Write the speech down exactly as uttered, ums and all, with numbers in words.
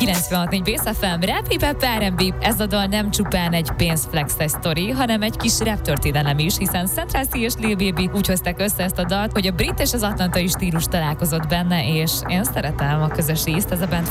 kilencvenhat négy Bész ef em, Rap Hip Hop er and bé. Ez a dal nem csupán egy pénzflexes sztori, hanem egy kis rap történelem is, hiszen Central C és Lil Baby úgy hozták össze ezt a dalt, hogy a brit és az atlantai stílus találkozott benne, és én szeretem a közös ízt, ez a band